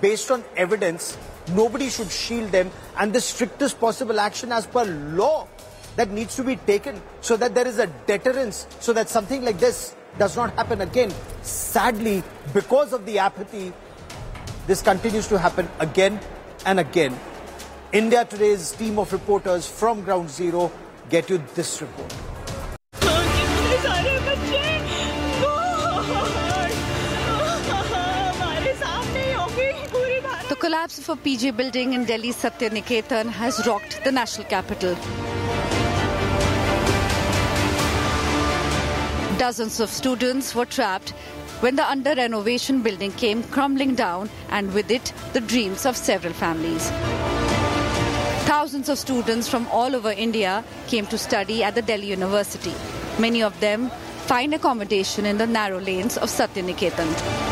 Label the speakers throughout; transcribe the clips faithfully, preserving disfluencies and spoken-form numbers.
Speaker 1: based on evidence, nobody should shield them, and the strictest possible action as per law that needs to be taken so that there is a deterrence, so that something like this does not happen again. Sadly, because of the apathy, this continues to happen again and again. India Today's team of reporters from Ground Zero get you this report.
Speaker 2: The collapse of a P G building in Delhi's Satya Niketan has rocked the national capital. Dozens of students were trapped when the under-renovation building came crumbling down, and with it, the dreams of several families. Thousands of students from all over India came to study at the Delhi University. Many of them find accommodation in the narrow lanes of Satya Niketan.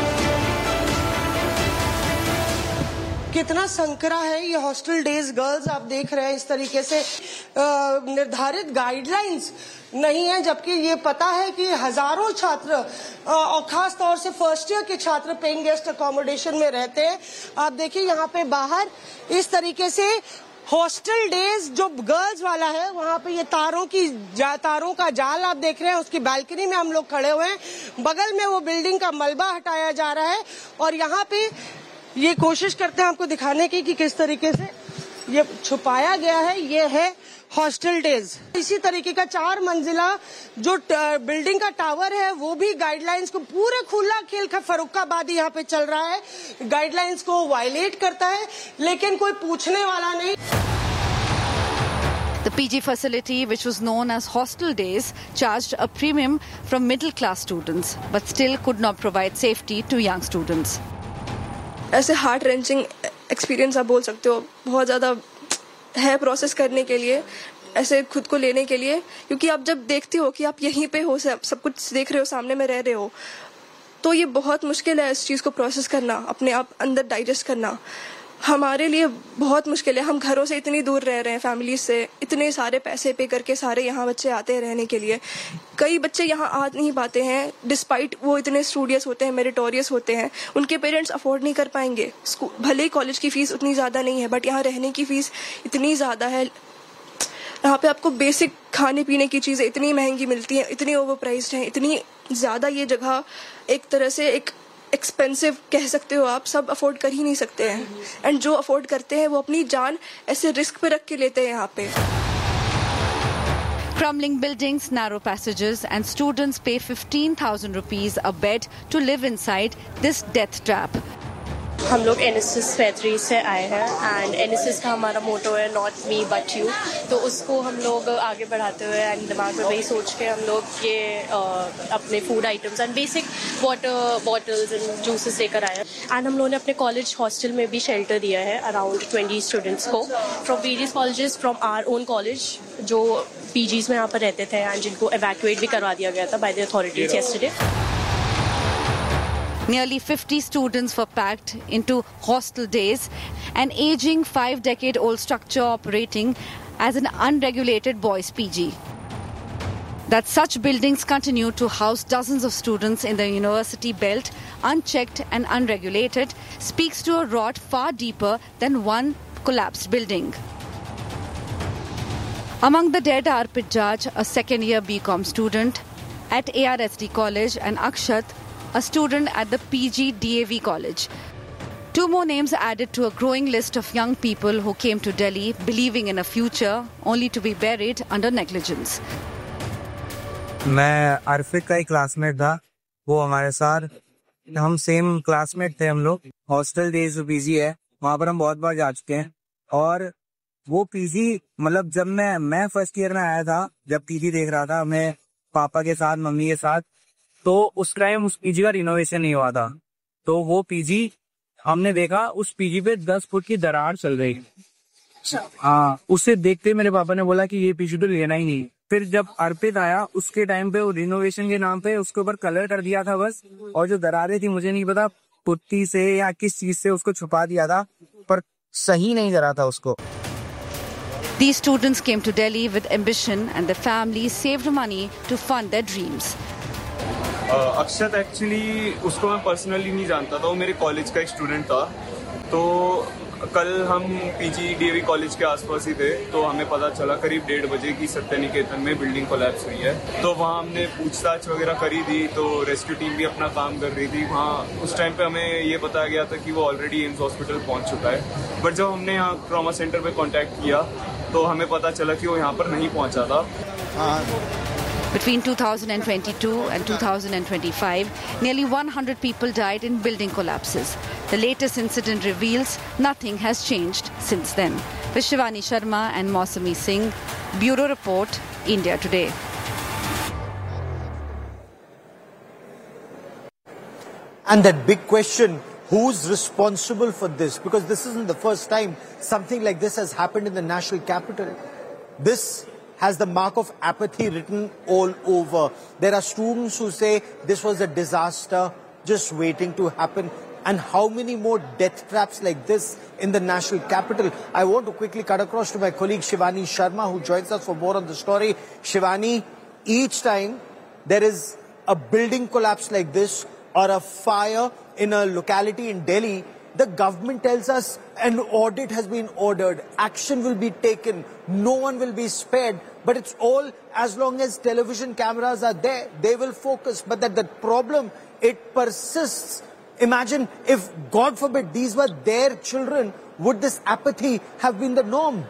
Speaker 3: कितना संकरा है ये hostel days girls, आप देख रहे हैं इस तरीके से निर्धारित गाइडलाइंस नहीं है, जबकि ये पता है कि हजारों छात्र और खास तौर से फर्स्ट ईयर के छात्र पेइंग गेस्ट अकोमोडेशन में रहते हैं। आप देखिए यहाँ पे बाहर इस तरीके से हॉस्टल डेज जो गर्ल्स वाला है, वहाँ पे ये तारों की तारों का जाल आप देख रहे हैं, उसकी बालकनी में हम लोग खड़े हुए हैं। बगल में वो बिल्डिंग का मलबा हटाया जा रहा है और यहाँ पे ये कोशिश करते हैं आपको दिखाने की कि किस तरीके से ये छुपाया गया है। ये है हॉस्टल डेज। इसी तरीके का चार मंजिला जो बिल्डिंग का टावर है वो भी गाइडलाइंस को पूरे खुला खेल का फर्रुखाबादी यहाँ पे चल रहा है, गाइडलाइंस को वायलेट करता है, लेकिन कोई पूछने वाला नहीं।
Speaker 2: The P G facility, which was known as Hostel Days, charged a premium from middle-class students, but still could not provide safety to young students.
Speaker 4: ऐसे हार्ट रेंचिंग एक्सपीरियंस आप बोल सकते हो, बहुत ज़्यादा है प्रोसेस करने के लिए, ऐसे खुद को लेने के लिए, क्योंकि आप जब देखते हो कि आप यहीं पे हो, सब कुछ देख रहे हो, सामने में रह रहे हो, तो ये बहुत मुश्किल है इस चीज़ को प्रोसेस करना, अपने आप अंदर डाइजेस्ट करना। हमारे लिए बहुत मुश्किल है। हम घरों से इतनी दूर रह रहे हैं, फैमिली से, इतने सारे पैसे पे करके सारे यहाँ बच्चे आते हैं रहने के लिए। कई बच्चे यहाँ आ नहीं पाते हैं, डिस्पाइट वो इतने स्टूडियस होते हैं, मेरिटोरियस होते हैं, उनके पेरेंट्स अफोर्ड नहीं कर पाएंगे। भले ही कॉलेज की फीस उतनी ज़्यादा नहीं है, बट यहाँ रहने की फीस इतनी ज़्यादा है। यहाँ पे आपको बेसिक खाने पीने की चीज़ें इतनी महंगी मिलती हैं, इतनी ओवर प्राइस्ड हैं, इतनी ज़्यादा ये जगह एक तरह से एक एक्सपेंसिव कह सकते हो आप, सब अफोर्ड कर ही नहीं सकते हैं। एंड जो अफोर्ड करते हैं वो अपनी जान ऐसे रिस्क पे रख के लेते हैं यहाँ पे।
Speaker 2: Crumbling buildings, narrow passages, and students pay fifteen thousand rupees a bed to live inside this death trap.
Speaker 5: हम लोग एन एस एस फैक्ट्री से आए हैं एंड एन एस एस का हमारा मोटो है नॉट मी बट यू, तो उसको हम लोग आगे बढ़ाते हुए एंड दिमाग में वही सोच के हम लोग ये अपने food items and basic water bottles and juices लेकर आए हैं। एंड हम लोगों ने अपने कॉलेज हॉस्टल में भी शेल्टर दिया है अराउंड ट्वेंटी स्टूडेंट्स को from various colleges from our own college, जो पीजीज में यहाँ पर रहते थे एंड जिनको एवैक्यूएट भी करवा दिया गया था by the authorities yesterday.
Speaker 2: Nearly fifty students were packed into Hostel Days, an aging five-decade-old structure operating as an unregulated boys' P G. That such buildings continue to house dozens of students in the university belt, unchecked and unregulated, speaks to a rot far deeper than one collapsed building. Among the dead are Pijaj, a second-year B Com student at A R S D College, and Akshat, a student at the P G D A V college. Two more names added to a growing list of young people who came to Delhi believing in a future only to be buried under negligence.
Speaker 6: मैं अर्फिक का ही classmate था, वो हमारे साथ, हम same classmate थे हम लोग। हॉस्टल डेज जो पीजी है वहाँ पर हम बहुत बार जा चुके हैं, और वो पीजी मतलब जब मैं मैं फर्स्ट ईयर में आया था, जब पीजी देख रहा था मैं पापा के साथ मम्मी के साथ, तो उस टाइम उस पीजी का रिनोवेशन नहीं हुआ था, तो वो पीजी हमने देखा, उस पीजी पे दस फुट की दरार चल रही। हाँ, उसे देखते मेरे पापा ने बोला कि ये पीजी तो लेना ही नहीं। फिर जब अर्पित आया उसके टाइम पे वो रिनोवेशन के नाम पे उसके ऊपर कलर कर दिया था बस, और जो दरारें थी मुझे नहीं पता पुट्टी से या किस चीज से उसको छुपा दिया था, पर सही नहीं करा था उसको।
Speaker 2: These students came to Delhi with ambition and their families saved money to fund their dreams.
Speaker 7: Akshat actually उसको मैं पर्सनली नहीं जानता था, वो मेरे कॉलेज का एक स्टूडेंट था, तो कल हम पीजी डीएवी कॉलेज के आसपास ही थे, तो हमें पता चला करीब डेढ़ बजे की सत्य निकेतन में बिल्डिंग कोलैप्स हुई है। तो वहाँ हमने पूछताछ वगैरह करी थी, तो रेस्क्यू टीम भी अपना काम कर रही थी। वहाँ उस टाइम पे हमें ये बताया गया था कि वो ऑलरेडी एम्स हॉस्पिटल पहुँच चुका है, बट जब हमने यहाँ ट्रॉमा सेंटर पे कॉन्टैक्ट किया तो हमें पता चला कि वो यहाँ पर नहीं पहुँचा था।
Speaker 2: Between two thousand twenty-two and two thousand twenty-five, nearly one hundred people died in building collapses. The latest incident reveals nothing has changed since then. With Shivani Sharma and Mausami Singh, Bureau Report, India Today.
Speaker 1: And that big question, who's responsible for this? Because this isn't the first time something like this has happened in the national capital. This has the mark of apathy written all over. There are students who say this was a disaster just waiting to happen. And how many more death traps like this in the national capital? I want to quickly cut across to my colleague Shivani Sharma, who joins us for more on the story. Shivani, each time there is a building collapse like this or a fire in a locality in Delhi, the government tells us an audit has been ordered, action will be taken, no one will be spared. But it's all as long as television cameras are there, they will focus. But that the problem, it persists. Imagine if, God forbid, these were their children, would this apathy have been the norm?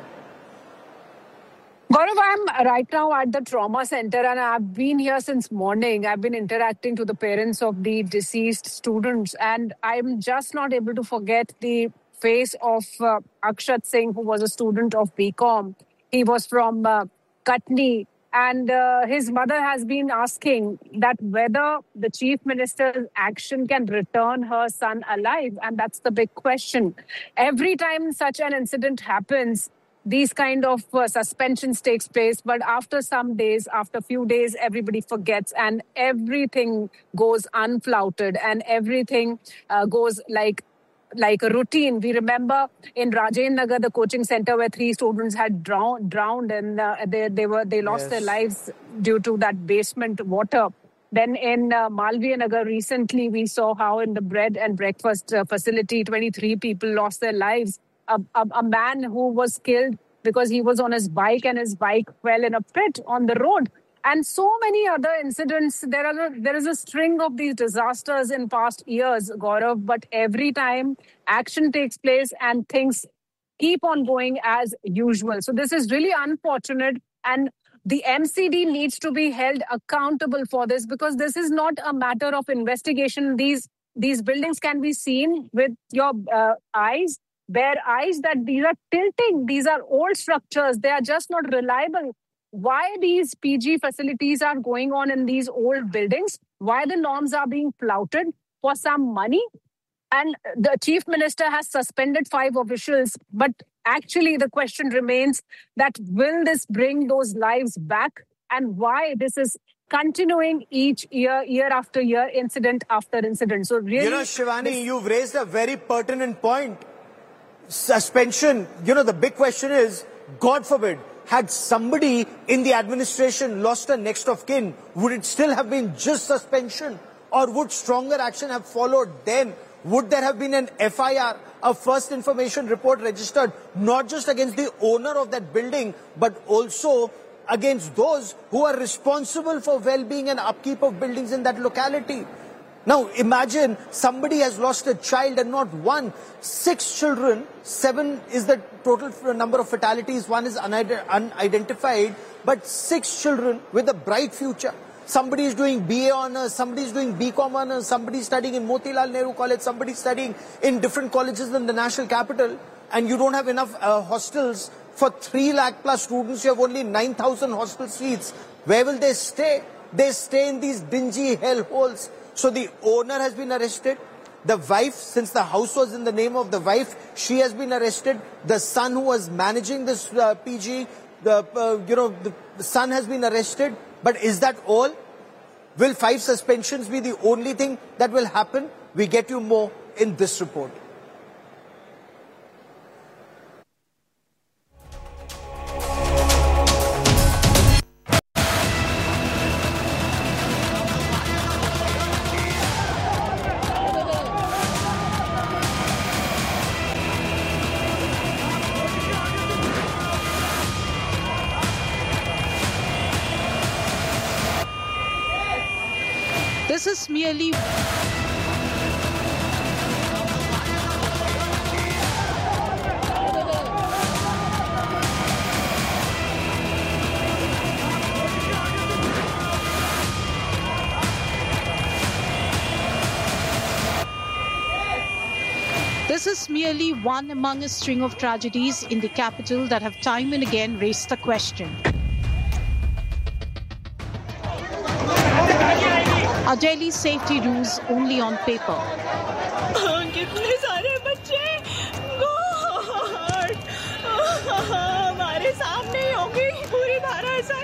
Speaker 8: Gaurav, I'm right now at the trauma center and I've been here since morning. I've been interacting to the parents of the deceased students and I'm just not able to forget the face of uh, Akshat Singh, who was a student of B Com. He was from uh, Katni and uh, his mother has been asking that whether the chief minister's action can return her son alive. And that's the big question. Every time such an incident happens, these kind of uh, suspensions takes place, but after some days, after a few days, everybody forgets and everything goes unflouted and everything uh, goes like like a routine. We remember in Rajendra Nagar, the coaching center where three students had drowned, drowned and uh, they they were they lost yes. their lives due to that basement water. Then in uh, Malviya Nagar recently, we saw how in the bread and breakfast uh, facility, twenty-three people lost their lives. A, a, a man who was killed because he was on his bike and his bike fell in a pit on the road. And so many other incidents. There are a, there is a string of these disasters in past years, Gaurav, but every time action takes place and things keep on going as usual. So this is really unfortunate and the M C D needs to be held accountable for this because this is not a matter of investigation. These, these buildings can be seen with your uh, eyes. Bare eyes that these are tilting. These are old structures. They are just not reliable. Why these P G facilities are going on in these old buildings? Why the norms are being flouted for some money? And the chief minister has suspended five officials. But actually the question remains that will this bring those lives back? And why this is continuing each year, year after year, incident after incident. So really...
Speaker 1: You know, Shivani, this... you've raised a very pertinent point. Suspension, you know, the big question is, God forbid, had somebody in the administration lost a next of kin, would it still have been just suspension? Or would stronger action have followed then? Would there have been an F I R, a first information report registered, not just against the owner of that building, but also against those who are responsible for well-being and upkeep of buildings in that locality? Now, imagine somebody has lost a child and not one. Six children, seven is the total number of fatalities. One is unidentified, but six children with a bright future. Somebody is doing B A honors, somebody is doing B Com honors, somebody is studying in Motilal Nehru College, somebody is studying in different colleges in the national capital, and you don't have enough uh, hostels for three lakh plus students. You have only nine thousand hostel seats. Where will they stay? They stay in these dingy hellholes. So the owner has been arrested. The wife, since the house was in the name of the wife, she has been arrested. The son who was managing this uh, P G, the uh, you know, the, the son has been arrested. But is that all? Will five suspensions be the only thing that will happen? We get you more in this report.
Speaker 9: This is merely This is merely one among a string of tragedies in the capital that have time and again raised the question. Are Delhi's safety rules only on paper?
Speaker 10: कितने सारे बच्चे God हमारे सामने ही होगी पूरी धारा ऐसा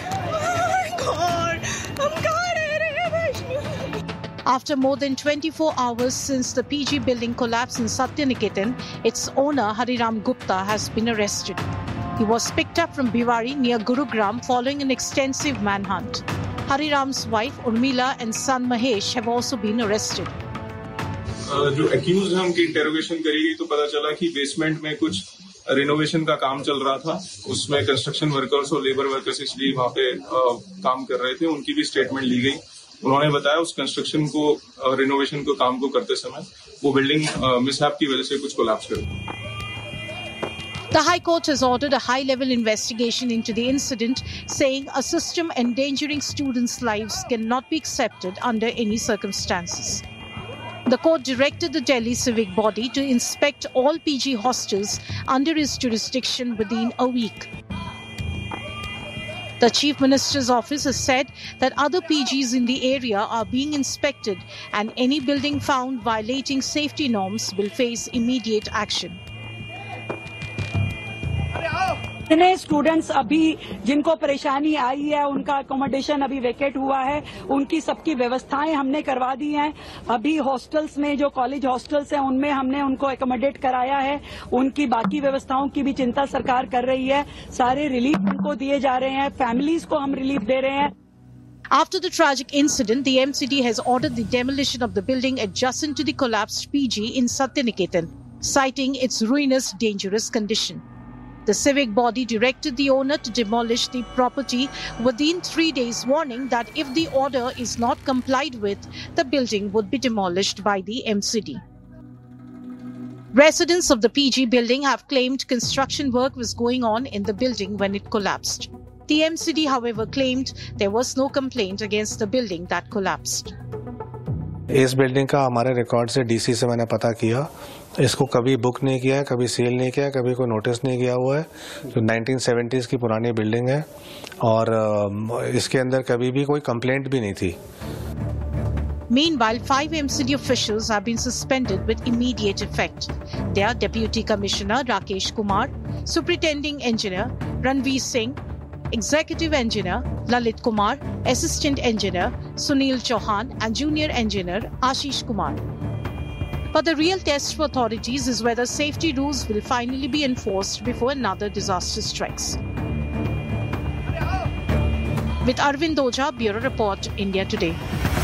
Speaker 10: God हम कहाँ रह रहे हैं Vaishno?
Speaker 9: After more than twenty-four hours since the P G building collapsed in Satyaniketan, its owner Hariram Gupta has been arrested. He was picked up from Bhiwari near Gurugram following an extensive manhunt. Hariram's wife Urmila and son Mahesh have also been arrested.
Speaker 7: जो accused है उनकी interrogation करी गई तो पता चला कि basement में कुछ रिनोवेशन का काम चल रहा था. उसमें कंस्ट्रक्शन वर्कर्स और लेबर वर्कर्स इसलिए वहाँ पे काम कर रहे थे. उनकी भी स्टेटमेंट ली गई. उन्होंने बताया उस कंस्ट्रक्शन को रिनोवेशन को काम को करते समय वो बिल्डिंग मिसहैप की वजह से कुछ कोलैप्स कर गई.
Speaker 9: The High Court has ordered a high-level investigation into the incident, saying a system endangering students' lives cannot be accepted under any circumstances. The court directed the Delhi civic body to inspect all P G hostels under its jurisdiction within a week. The Chief Minister's office has said that other P Gs in the area are being inspected and any building found violating safety norms will face immediate action.
Speaker 11: इतने students अभी जिनको परेशानी आई है उनका accommodation अभी vacate हुआ है. उनकी सबकी व्यवस्थाएं हमने करवा दी हैं. अभी हॉस्टल्स में जो कॉलेज हॉस्टल्स हैं उनमें हमने उनको अकोमोडेट कराया है. उनकी बाकी व्यवस्थाओं की भी चिंता सरकार कर रही है. सारे रिलीफ उनको दिए जा रहे हैं. फैमिलीज को हम रिलीफ दे रहे हैं.
Speaker 9: After the tragic incident, the M C D has ordered the demolition of the building adjacent to the collapsed P G in Satyaniketan, citing its ruinous, dangerous condition. The civic body directed the owner to demolish the property within three days, warning that if the order is not complied with, the building would be demolished by the M C D. Residents of the P G building have claimed construction work was going on in the building when it collapsed. The M C D, however, claimed there was no complaint against the building that collapsed.
Speaker 12: इस building का हमारे record से DC से मैंने पता किया. इसको कभी बुक नहीं किया है, कभी सेल नहीं किया है, कभी कोई नोटिस नहीं किया हुआ है. जो नाइनटीन सेवेंटीज़ की पुरानी बिल्डिंग है और इसके अंदर कभी भी कोई कंप्लेंट भी नहीं थी.
Speaker 9: Meanwhile, five M C D officials have been suspended with immediate effect. They are Deputy Commissioner Rakesh Kumar, Superintending Engineer Ranveer Singh, Executive Engineer Lalit Kumar, Assistant Engineer Sunil Chauhan and Junior Engineer Ashish Kumar. But the real test for authorities is whether safety rules will finally be enforced before another disaster strikes. With Arvind Oja, Bureau Report, India Today.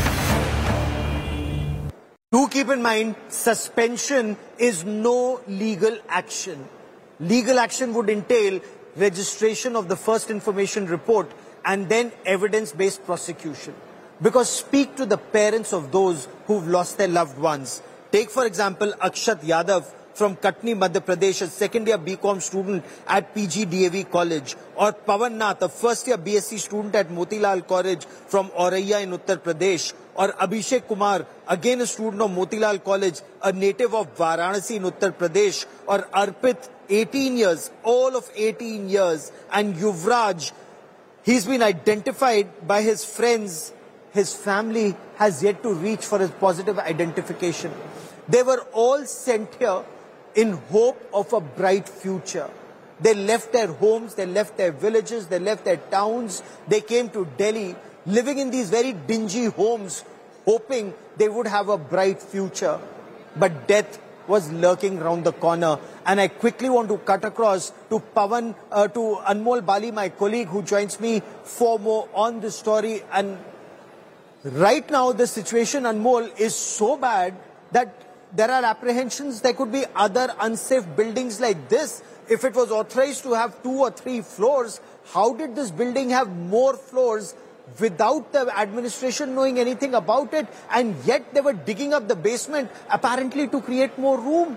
Speaker 1: Do keep in mind, suspension is no legal action. Legal action would entail registration of the first information report and then evidence-based prosecution. Because speak to the parents of those who've lost their loved ones. Take, for example, Akshat Yadav from Katni, Madhya Pradesh, a second-year B Com student at P G D A V College. Or Pawan Nath, a first-year B S c student at Motilal College from Auraiya in Uttar Pradesh. Or Abhishek Kumar, again a student of Motilal College, a native of Varanasi in Uttar Pradesh. Or Arpit, eighteen years, all of eighteen years. And Yuvraj, he's been identified by his friends. His family has yet to reach for his positive identification. They were all sent here in hope of a bright future. They left their homes, they left their villages, they left their towns. They came to Delhi, living in these very dingy homes, hoping they would have a bright future. But death was lurking round the corner. And I quickly want to cut across to Pawan, uh, to Anmol Bali, my colleague who joins me for more on this story. And right now, the situation, Anmol, is so bad that there are apprehensions there could be other unsafe buildings like this. If it was authorized to have two or three floors, how did this building have more floors without the administration knowing anything about it, and yet they were digging up the basement apparently to create more room.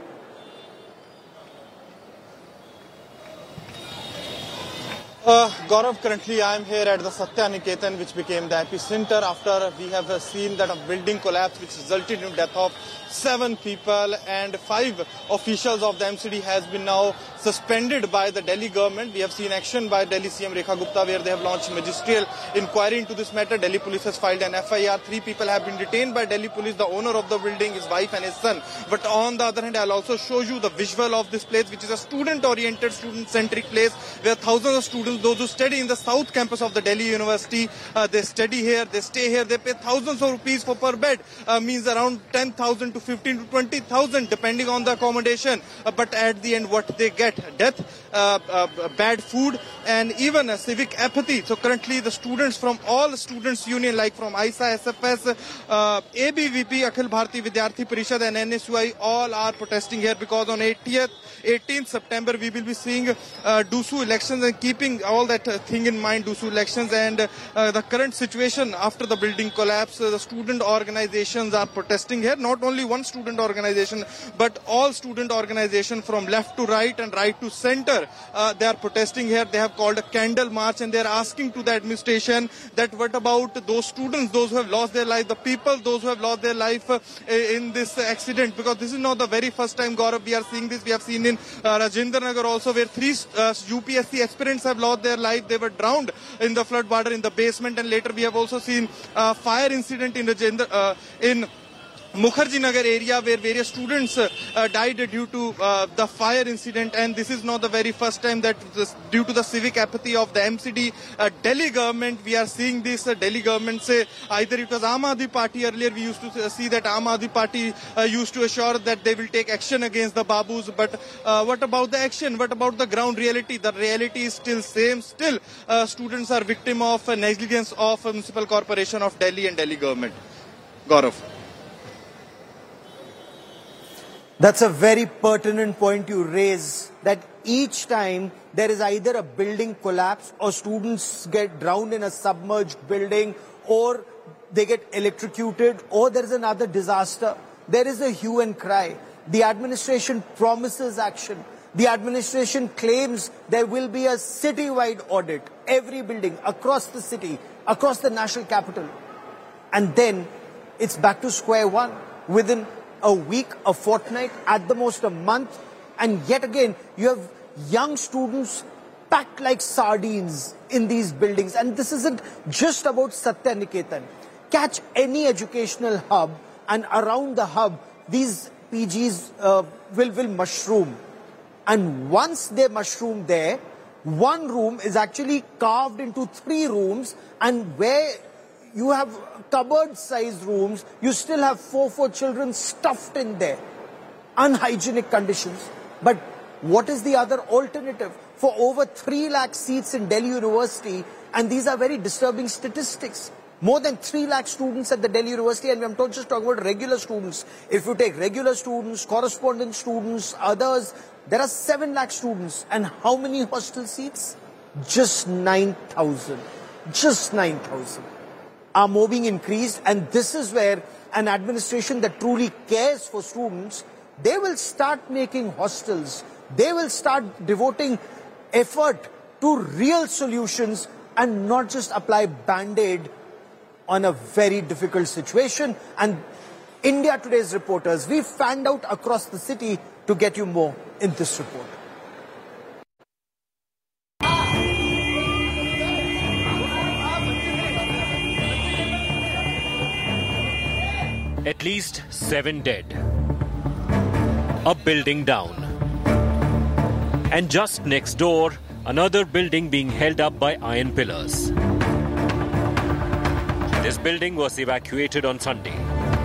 Speaker 13: Uh, Gaurav, currently I am here at the Satya Niketan, which became the epicenter after we have uh, seen that a building collapse which resulted in the death of seven people, and five officials of the M C D has been now suspended by the Delhi government. We have seen action by Delhi C M Rekha Gupta where they have launched magisterial inquiry into this matter. Delhi police has filed an F I R. Three people have been detained by Delhi police, the owner of the building, his wife and his son. But on the other hand, I'll also show you the visual of this place, which is a student-oriented, student-centric place where thousands of students, those who study in the south campus of the Delhi University, uh, they study here, they stay here, they pay thousands of rupees for per bed, uh, means around ten thousand to fifteen to twenty thousand depending on the accommodation. Uh, but at the end, what they get? Death, uh, uh, bad food, and even a civic apathy. So currently the students from all students union, like from I S A, S F S, uh, A B V P, Akhil Bharati Vidyarthi Parishad and N S U I, all are protesting here because on eighteenth September we will be seeing uh, DUSU elections, and keeping all that uh, thing in mind, DUSU elections and uh, the current situation after the building collapse, uh, the student organizations are protesting here. Not only one student organization, but all student organizations from left to right and right to center, uh, they are protesting here. They have called a candle march and they are asking to the administration that what about those students, those who have lost their life, the people, those who have lost their life uh, in this accident, because this is not the very first time, Gaurav, we are seeing this. We have seen in uh, Rajendra Nagar also, where three uh, U P S C aspirants have lost their life. They were drowned in the flood water in the basement, and later we have also seen a fire incident in Rajendra, uh, in Mukherjee Nagar area where various students uh, uh, died due to uh, the fire incident. And this is not the very first time that this, due to the civic apathy of the M C D uh, Delhi government, we are seeing this uh, Delhi government say, either it was Aam Aadmi Party, earlier we used to see that Aam Aadmi Party uh, used to assure that they will take action against the Babus, but uh, what about the action? What about the ground reality? The reality is still same. Still uh, students are victim of uh, negligence of uh, Municipal Corporation of Delhi and Delhi government. Gaurav.
Speaker 1: That's a very pertinent point you raise, that each time there is either a building collapse or students get drowned in a submerged building, or they get electrocuted, or there is another disaster, there is a hue and cry. The administration promises action. The administration claims there will be a city-wide audit, every building across the city, across the national capital. And then it's back to square one within a week, a fortnight, at the most a month, and yet again you have young students packed like sardines in these buildings. And this isn't just about Satya Niketan. Catch any educational hub, and around the hub these P Gs uh, will, will mushroom. And once they mushroom there, one room is actually carved into three rooms, and where you have cupboard-sized rooms, you still have four, four children stuffed in there. Unhygienic conditions. But what is the other alternative? For over three lakh seats in Delhi University, and these are very disturbing statistics. More than three lakh students at the Delhi University, and I'm not just talking about regular students. If you take regular students, correspondence students, others, there are seven lakh students. And how many hostel seats? Just nine thousand. Just nine thousand. Are mobbing increased, and this is where an administration that truly cares for students, they will start making hostels. They will start devoting effort to real solutions and not just apply band-aid on a very difficult situation. And India Today's reporters, we fanned out across the city to get you more in this report.
Speaker 14: At least seven dead. A building down. And just next door, another building being held up by iron pillars. This building was evacuated on Sunday.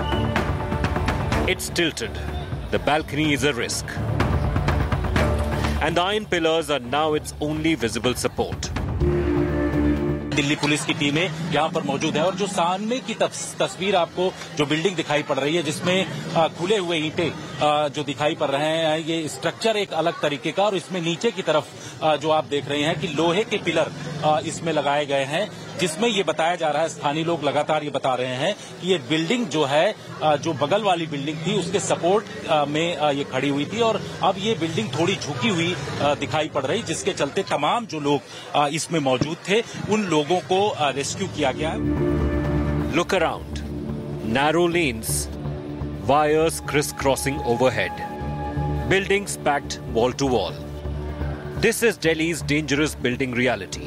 Speaker 14: It's tilted. The balcony is a risk. And the iron pillars are now its only visible support.
Speaker 15: Delhi police की टीमें यहाँ पर मौजूद है और जो सामने की तस्वीर आपको जो बिल्डिंग दिखाई पड़ रही है जिसमें खुले हुए ईंटें जो दिखाई पड़ रहे हैं, ये स्ट्रक्चर एक अलग तरीके का, और इसमें नीचे की तरफ जो आप देख रहे हैं कि लोहे के पिलर इसमें लगाए गए हैं, जिसमें ये बताया जा रहा है, स्थानीय लोग लगातार ये बता रहे हैं कि ये बिल्डिंग जो है, जो बगल वाली बिल्डिंग थी उसके सपोर्ट में ये खड़ी हुई थी, और अब ये बिल्डिंग थोड़ी झुकी हुई दिखाई पड़ रही, जिसके चलते तमाम जो लोग इसमें मौजूद थे उन लोगों को रेस्क्यू किया गया है।
Speaker 14: Look around. Narrow lanes, wires crisscrossing overhead, buildings packed wall to wall. This is Delhi's dangerous building reality.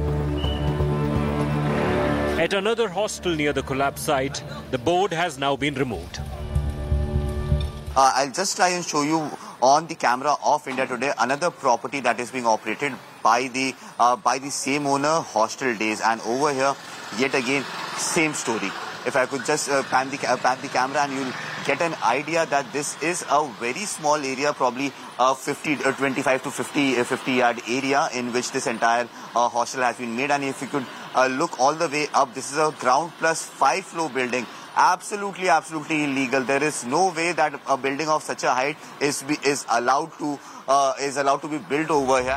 Speaker 14: At another hostel near the collapse site, the board has now been removed.
Speaker 16: Uh, I'll just try and show you on the camera of India Today another property that is being operated by the uh, by the same owner, Hostel Days, and over here, yet again, same story. If I could just uh, pan the uh, pan the camera, and you'll get an idea that this is a very small area, probably a fifty, uh, twenty-five to fifty, uh, fifty yard area in which this entire uh, hostel has been made. And if you could uh, look all the way up, this is a ground plus five floor building. Absolutely, absolutely illegal. There is no way that a building of such a height is be, is allowed to uh, is allowed to be built over here.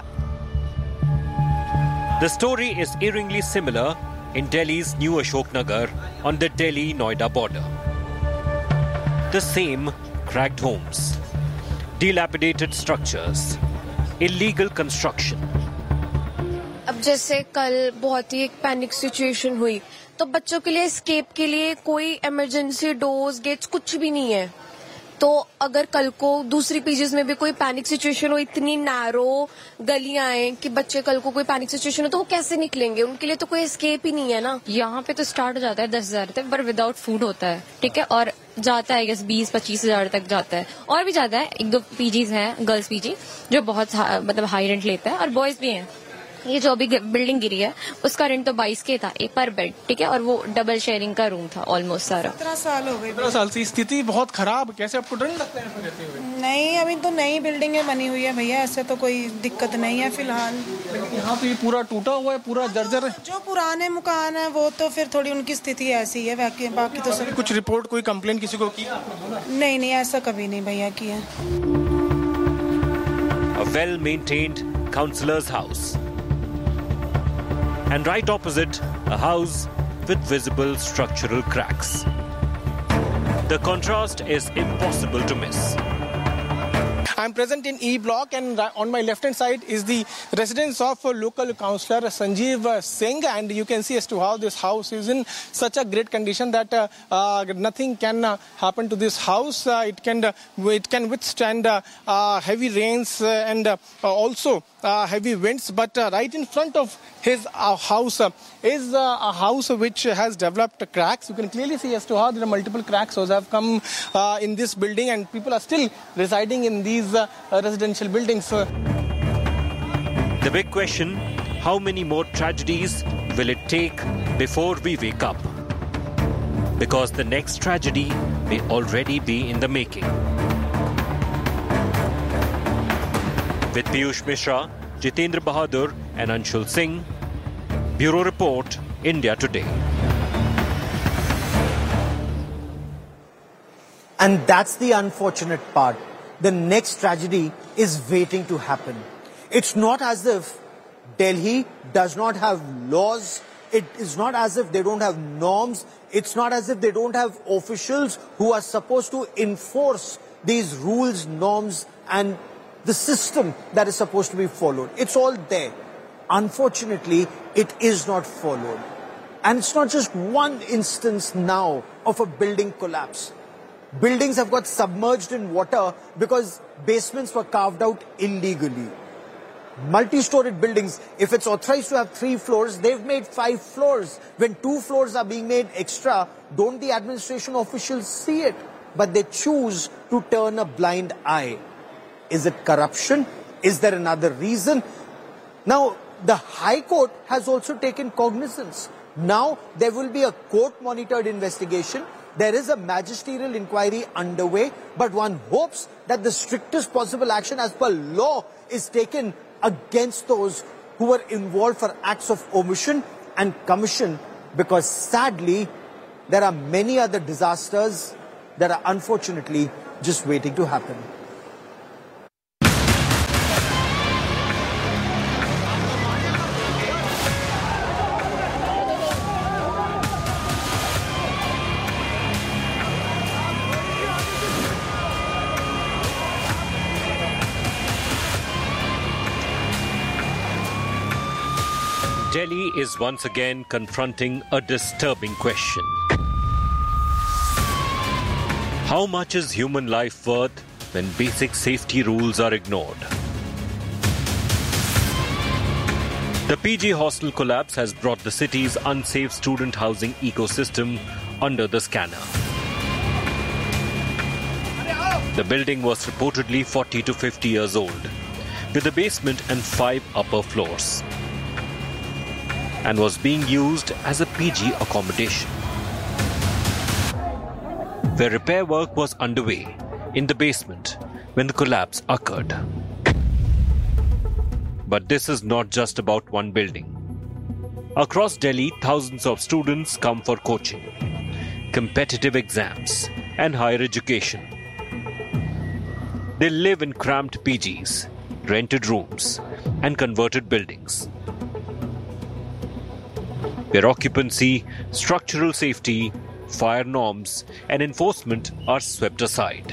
Speaker 14: The story is eerily similar in Delhi's new Ashok Nagar on the Delhi-Noida border. The same cracked homes, dilapidated structures, illegal construction.
Speaker 17: अब जैसे कल बहुत ही एक panic situation हुई, तो बच्चों के लिए एस्केप के लिए कोई इमरजेंसी डोर्स गेट्स कुछ भी नहीं है। तो अगर कल को दूसरी पीजीज में भी कोई पैनिक सिचुएशन हो, इतनी नैरो गलियां हैं कि बच्चे कल को कोई पैनिक सिचुएशन हो तो वो कैसे निकलेंगे? उनके लिए तो कोई एस्केप ही नहीं है ना।
Speaker 18: यहाँ पे तो स्टार्ट हो जाता है दस हजार तक, पर विदाउट फूड होता है, ठीक है, और जाता है गेस बीस पच्चीस हजार तक जाता है, और भी ज्यादा है। एक दो पीजीज हैं, गर्ल्स पीजी, जो बहुत मतलब हाई रेंट लेता है, और बॉयज भी हैं। ये जो अभी बिल्डिंग गिरी है उसका रेंट तो बाईस के था एक पर बेड, ठीक है, और वो डबल शेयरिंग का रूम था ऑलमोस्ट सारा।
Speaker 19: सत्रह साल हो गए।
Speaker 20: सत्रह साल से स्थिति बहुत खराब। कैसे आपको डर लगता है रहते हुए?
Speaker 19: नहीं, अभी तो नई बिल्डिंगें बनी हुई है भैया, ऐसे तो कोई दिक्कत नहीं है फिलहाल।
Speaker 20: यहाँ तो ये पूरा टूटा हुआ है, पूरा जर्जर है।
Speaker 19: जो पुराने मकान है वो तो फिर थोड़ी उनकी स्थिति ऐसी है, बाकी बाकी तो सब।
Speaker 20: कुछ रिपोर्ट, कोई कंप्लेंट किसी को की?
Speaker 19: नहीं नहीं, ऐसा कभी नहीं भैया किया।
Speaker 14: A well-maintained councillor's house. And right opposite, a house with visible structural cracks. The contrast is impossible to miss.
Speaker 20: I'm present in E block, and on my left hand side is the residence of local councillor Sanjeev Singh, and you can see as to how this house is in such a great condition that uh, uh, nothing can uh, happen to this house. Uh, it can uh, it can withstand uh, uh, heavy rains uh, and uh, also uh, heavy winds. But uh, right in front of his uh, house uh, is uh, a house which has developed cracks. You can clearly see as to how there are multiple cracks that have come uh, in this building, and people are still residing in these uh, residential buildings.
Speaker 14: The big question, how many more tragedies will it take before we wake up? Because the next tragedy may already be in the making. With Piyush Mishra, Jitendra Bahadur and Anshul Singh, Bureau Report, India Today.
Speaker 1: And that's the unfortunate part. The next tragedy is waiting to happen. It's not as if Delhi does not have laws. It is not as if they don't have norms. It's not as if they don't have officials who are supposed to enforce these rules, norms, and the system that is supposed to be followed. It's all there. Unfortunately, it is not followed. And it's not just one instance now of a building collapse. Buildings have got submerged in water because basements were carved out illegally. Multi-storied buildings, if it's authorized to have three floors, they've made five floors. When two floors are being made extra, don't the administration officials see it? But they choose to turn a blind eye. Is it corruption? Is there another reason? Now, the High Court has also taken cognizance. Now, there will be a court-monitored investigation. There is a magisterial inquiry underway, but one hopes that the strictest possible action as per law is taken against those who were involved for acts of omission and commission, because sadly, there are many other disasters that are unfortunately just waiting to happen.
Speaker 14: Delhi is once again confronting a disturbing question. How much is human life worth when basic safety rules are ignored? The P G hostel collapse has brought the city's unsafe student housing ecosystem under the scanner. The building was reportedly forty to fifty years old, with a basement and five upper floors, and was being used as a P G accommodation. Where repair work was underway in the basement when the collapse occurred. But this is not just about one building. Across Delhi, thousands of students come for coaching, competitive exams, and higher education. They live in cramped P Gs, rented rooms, and converted buildings, where occupancy, structural safety, fire norms, and enforcement are swept aside.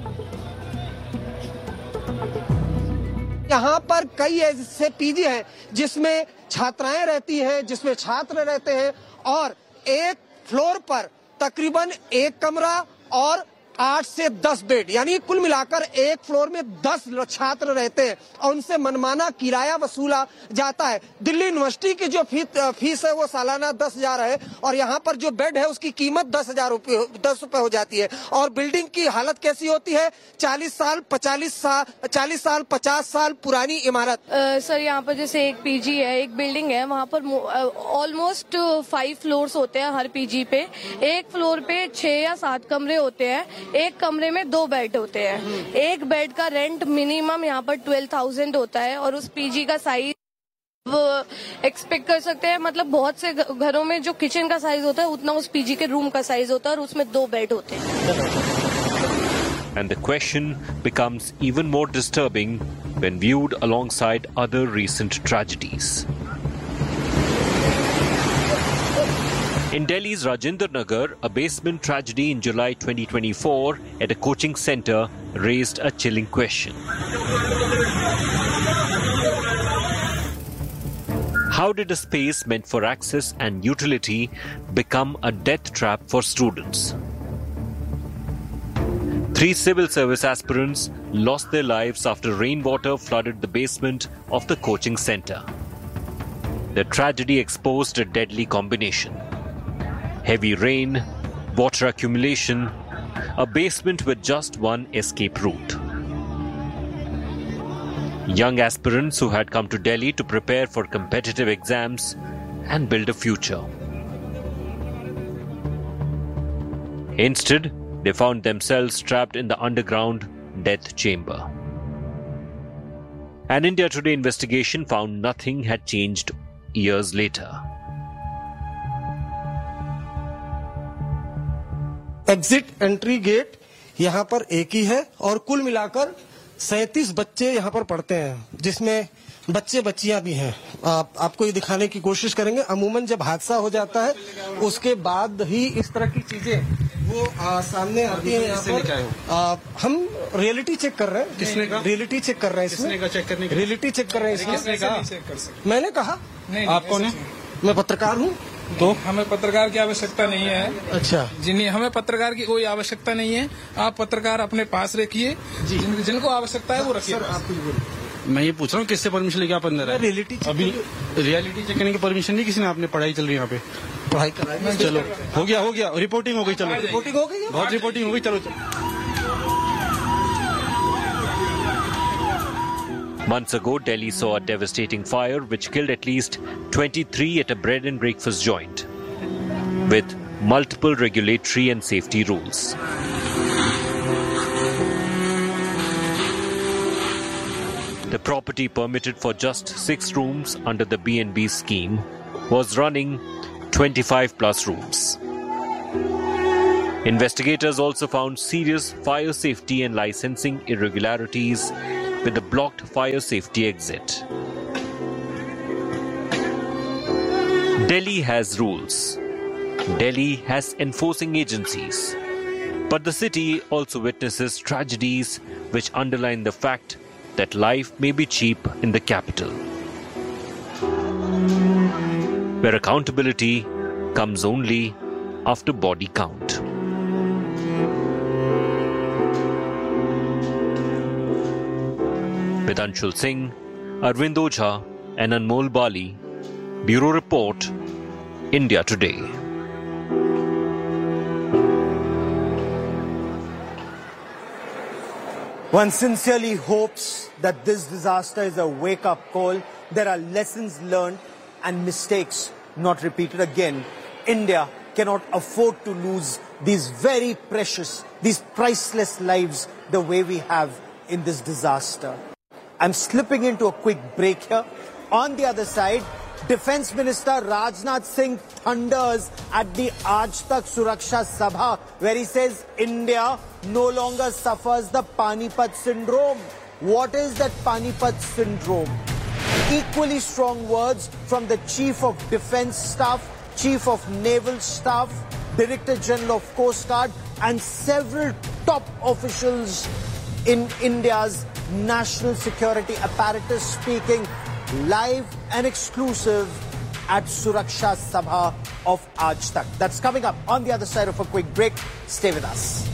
Speaker 21: यहाँ पर कई ऐसे PG हैं जिसमें छात्राएं रहती हैं, जिसमें छात्र रहते हैं, और एक फ्लोर पर तकरीबन एक कमरा और आठ से दस बेड, यानी कुल मिलाकर एक फ्लोर में दस छात्र रहते हैं और उनसे मनमाना किराया वसूला जाता है। दिल्ली यूनिवर्सिटी की जो फी, फीस है वो सालाना दस हजार है और यहाँ पर जो बेड है उसकी कीमत दस हजार रुपये दस रुपए हो जाती है। और बिल्डिंग की हालत कैसी होती है? चालीस साल पचालीस साल चालीस साल पचास साल पुरानी इमारत।
Speaker 17: सर यहाँ पर जैसे एक पीजी है, एक बिल्डिंग है, वहाँ पर ऑलमोस्ट फाइव फ्लोर्स होते हैं हर पीजी पे। एक फ्लोर पे छह या सात कमरे होते हैं, एक कमरे में दो बेड होते हैं। एक बेड का रेंट मिनिमम यहाँ पर ट्वेल्व थाउजेंड होता है और उस पीजी का साइज वो एक्सपेक्ट कर सकते हैं, मतलब बहुत से घरों में जो किचन का साइज होता है उतना उस पीजी के रूम का साइज होता है और उसमें दो बेड होते हैं।
Speaker 14: And the question becomes even more disturbing when viewed alongside other recent tragedies. In Delhi's Rajinder Nagar, a basement tragedy in July twenty twenty-four at a coaching center raised a chilling question. How did a space meant for access and utility become a death trap for students? Three civil service aspirants lost their lives after rainwater flooded the basement of the coaching center. The tragedy exposed a deadly combination: heavy rain, water accumulation, a basement with just one escape route. Young aspirants who had come to Delhi to prepare for competitive exams and build a future. Instead, they found themselves trapped in the underground death chamber. An India Today investigation found nothing had changed years later.
Speaker 21: Exit entry gate यहाँ पर एक ही है और कुल मिलाकर सैंतीस बच्चे यहाँ पर पढ़ते हैं, जिसमें बच्चे बच्चियां भी हैं। आप, आपको ये दिखाने की कोशिश करेंगे। अमूमन जब हादसा हो जाता है उसके बाद ही इस तरह की चीजें वो आ, सामने आती है। यहाँ पर आ, हम रियलिटी चेक कर रहे हैं। किसने कहा? रियलिटी चेक कर रहे हैं इसमें। का चेक करने रियलिटी चेक कर रहे हैं इसमें। किसने कहा? मैंने कहा। आप कौन है? मैं पत्रकार हूँ।
Speaker 22: तो हमें पत्रकार की आवश्यकता नहीं है।
Speaker 21: अच्छा,
Speaker 22: जिन्हें हमें पत्रकार की कोई आवश्यकता नहीं है। आप पत्रकार अपने पास रखिए, जिन, जिनको आवश्यकता है वो रखिए।
Speaker 23: मैं ये पूछ रहा हूँ किससे परमिशन लेके आप अंदर है?
Speaker 21: रियलिटी
Speaker 23: अभी रियलिटी चेक करने की परमिशन नहीं किसी ने? आपने पढ़ाई चल रही है यहाँ पे?
Speaker 21: पढ़ाई कराई।
Speaker 23: चलो हो गया हो गया रिपोर्टिंग हो गई। चलो
Speaker 21: रिपोर्टिंग हो गई,
Speaker 23: बहुत रिपोर्टिंग हो गई। चलो
Speaker 14: Months ago, Delhi saw a devastating fire which killed at least twenty-three at a bread and breakfast joint, with multiple regulatory and safety rules. The property, permitted for just six rooms under the B and B scheme, was running twenty-five plus rooms. Investigators also found serious fire safety and licensing irregularities with the blocked fire safety exit. Delhi has rules. Delhi has enforcing agencies. But the city also witnesses tragedies which underline the fact that life may be cheap in the capital, where accountability comes only after body count. With Anshul Singh, Arvind Ojha and Anmol Bali, Bureau Report, India Today.
Speaker 1: One sincerely hopes that this disaster is a wake-up call. There are lessons learned and mistakes not repeated again. India cannot afford to lose these very precious, these priceless lives the way we have in this disaster. I'm slipping into a quick break here. On the other side, Defence Minister Rajnath Singh thunders at the Aaj Tak Suraksha Sabha, where he says India no longer suffers the Panipat syndrome. What is that Panipat syndrome? Equally strong words from the Chief of Defence Staff, Chief of Naval Staff, Director General of Coast Guard, and several top officials in India's national security apparatus speaking live and exclusive at Suraksha Sabha of Aaj Tak. That's coming up on the other side of a quick break. Stay with us.